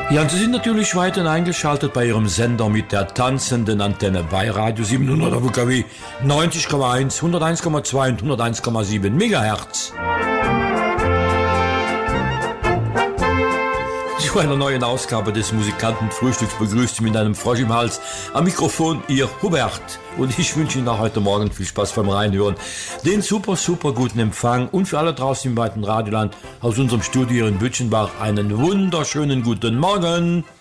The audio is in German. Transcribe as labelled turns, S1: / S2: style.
S1: Ja, und Sie sind natürlich weiterhin eingeschaltet bei Ihrem Sender mit der tanzenden Antenne bei Radio 700 WKW 90,1, 101,2 und 101,7 Megahertz. Zu einer neuen Ausgabe des Musikantenfrühstücks begrüßt Sie mit einem Frosch im Hals. Am Mikrofon Ihr Hubert. Und ich wünsche Ihnen auch heute Morgen viel Spaß beim Reinhören. Den super guten Empfang und für alle draußen im weiten Radioland aus unserem Studio in Bütchenbach einen wunderschönen guten Morgen.